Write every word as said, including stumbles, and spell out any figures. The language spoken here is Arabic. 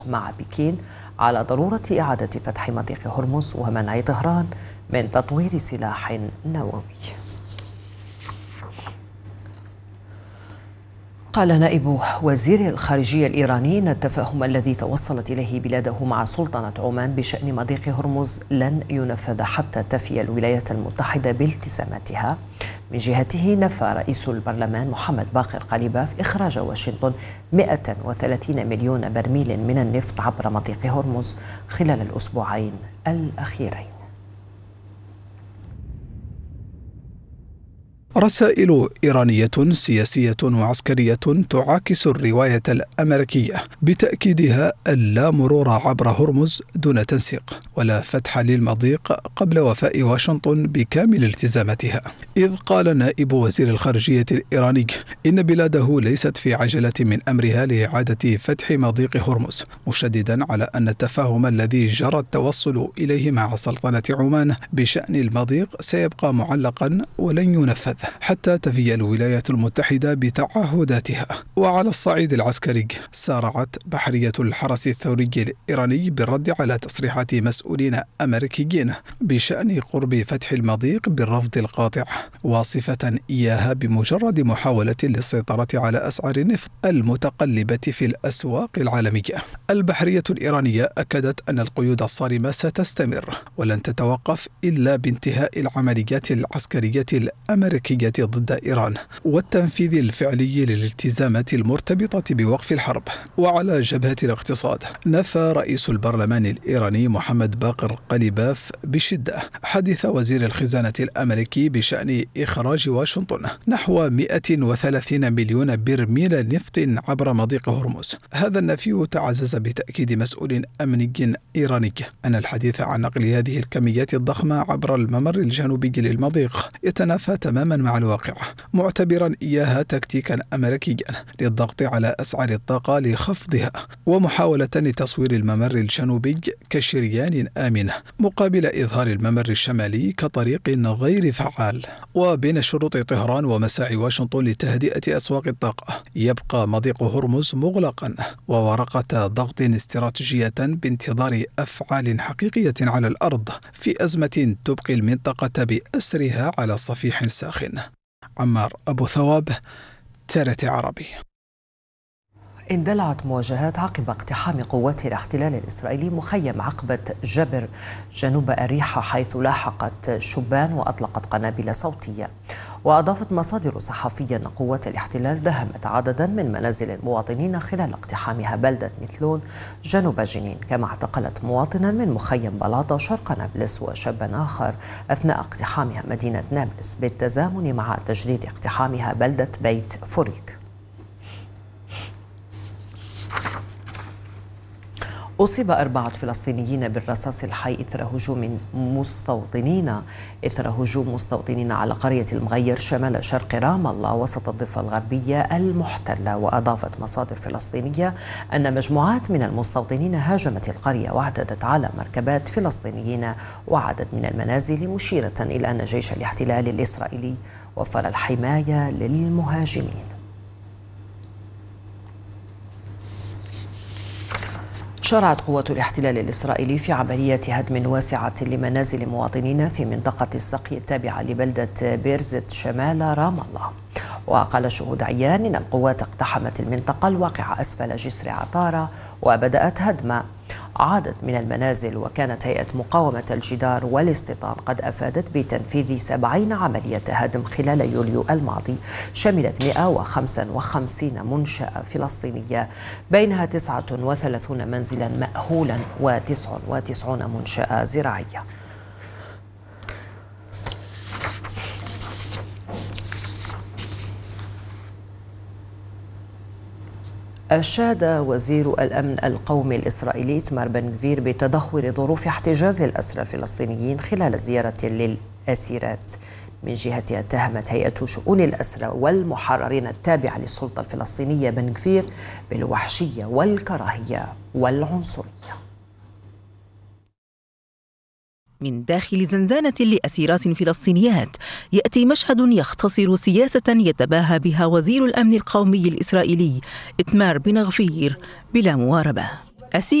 مع بكين على ضرورة إعادة فتح مضيق هرمز ومنع طهران من تطوير سلاح نووي. قال نائب وزير الخارجية الإيراني إن التفاهم الذي توصلت إليه بلاده مع سلطنة عمان بشأن مضيق هرمز لن ينفذ حتى تفي الولايات المتحدة بالتزاماتها. من جهته نفى رئيس البرلمان محمد باقر قليباف إخراج واشنطن مئة وثلاثين مليون برميل من النفط عبر مضيق هرمز خلال الأسبوعين الأخيرين. رسائل إيرانية سياسية وعسكرية تعاكس الرواية الأمريكية بتأكيدها اللا مرور عبر هرمز دون تنسيق ولا فتح للمضيق قبل وفاء واشنطن بكامل التزاماتها. إذ قال نائب وزير الخارجية الإيراني إن بلاده ليست في عجلة من أمرها لإعادة فتح مضيق هرمز، مشددا على أن التفاهم الذي جرى التوصل إليه مع سلطنة عمان بشأن المضيق سيبقى معلقا ولن ينفذ حتى تفي الولايات المتحدة بتعهداتها. وعلى الصعيد العسكري سارعت بحرية الحرس الثوري الإيراني بالرد على تصريحات مسؤولين أمريكيين بشأن قرب فتح المضيق بالرفض القاطع، واصفة إياها بمجرد محاولة للسيطرة على أسعار النفط المتقلبة في الأسواق العالمية. البحرية الإيرانية أكدت أن القيود الصارمة ستستمر ولن تتوقف إلا بانتهاء العمليات العسكرية الأمريكية ضد إيران والتنفيذ الفعلي للالتزامات المرتبطة بوقف الحرب. وعلى جبهة الاقتصاد نفى رئيس البرلمان الإيراني محمد باقر قليباف بشدة حديث وزير الخزانة الأمريكي بشأن إخراج واشنطن نحو مئة وثلاثين مليون برميل نفط عبر مضيق هرمز. هذا النفي تعزز بتأكيد مسؤول أمني إيراني أن الحديث عن نقل هذه الكميات الضخمة عبر الممر الجنوبي للمضيق يتنافى تماما مع الواقع، معتبرا إياها تكتيكا أمريكيا للضغط على أسعار الطاقة لخفضها ومحاولة لتصوير الممر الجنوبي كشريان آمن مقابل إظهار الممر الشمالي كطريق غير فعال. وبين شروط طهران ومساعي واشنطن لتهدئة أسواق الطاقة يبقى مضيق هرمز مغلقا وورقة ضغط استراتيجية بانتظار أفعال حقيقية على الأرض في أزمة تبقي المنطقة بأسرها على صفيح ساخن. عمار أبو ثواب، ترتي عربي. اندلعت مواجهات عقب اقتحام قوات الاحتلال الإسرائيلي مخيم عقبة جبر جنوب أريحة، حيث لاحقت شبان وأطلقت قنابل صوتية. وأضافت مصادر صحفية أن قوات الاحتلال دهمت عددا من منازل المواطنين خلال اقتحامها بلدة مثلون جنوب جنين، كما اعتقلت مواطنا من مخيم بلاطة شرق نابلس وشابا آخر أثناء اقتحامها مدينة نابلس، بالتزامن مع تجديد اقتحامها بلدة بيت فوريك. أصيب أربعة فلسطينيين بالرصاص الحي إثر هجوم مستوطنين إثر هجوم مستوطنين على قرية المغير شمال شرق رام الله وسط الضفة الغربية المحتلة. وأضافت مصادر فلسطينية أن مجموعات من المستوطنين هاجمت القرية واعتدت على مركبات فلسطينيين وعدد من المنازل، مشيرة إلى أن جيش الاحتلال الإسرائيلي وفر الحماية للمهاجمين. شرعت قوات الاحتلال الإسرائيلي في عملية هدم واسعة لمنازل مواطنين في منطقة السقي التابعة لبلدة بيرزت شمال رام الله. وقال شهود عيان إن القوات اقتحمت المنطقة الواقعة أسفل جسر عطارة وبدأت هدم عدد من المنازل. وكانت هيئة مقاومة الجدار والاستيطان قد أفادت بتنفيذ سبعين عملية هدم خلال يوليو الماضي، شملت مئة وخمسة وخمسين منشأة فلسطينية، بينها تسعة وثلاثين منزلا مأهولا وتسع وتسعين منشأة زراعية. أشاد وزير الأمن القومي الإسرائيلي إتمار بن غفير بتدهور ظروف احتجاز الأسرى الفلسطينيين خلال زيارة للأسيرات. من جهتها اتهمت هيئة شؤون الأسرى والمحررين التابعة للسلطة الفلسطينية بن غفير بالوحشية والكراهية والعنصرية. من داخل زنزانة لأسيرات فلسطينيات يأتي مشهد يختصر سياسة يتباهى بها وزير الأمن القومي الإسرائيلي إتمار بن غفير بلا مواربة. أسير